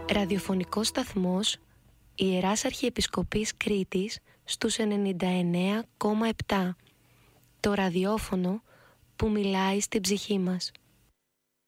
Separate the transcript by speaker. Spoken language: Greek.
Speaker 1: Ραδιοφωνικός σταθμός Ιεράς Αρχιεπισκοπής Κρήτης στους 99,7. Το ραδιόφωνο που μιλάει στην ψυχή μας.